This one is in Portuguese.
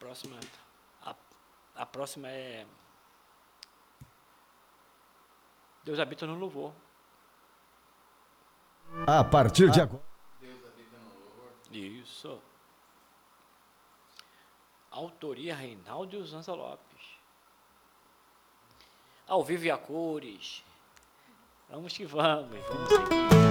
A próxima é Deus habita no louvor. A partir de agora. Isso. Autoria Reinaldo Zanza Lopes. Ao vivo e a cores. Vamos que vamos seguir.